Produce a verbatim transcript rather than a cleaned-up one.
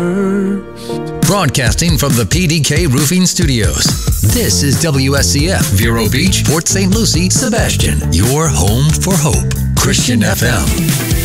first. Broadcasting from the P D K Roofing Studios. This is W S C F, Vero Beach, Port Saint Lucie, Sebastian. Your home for hope. Christian F M.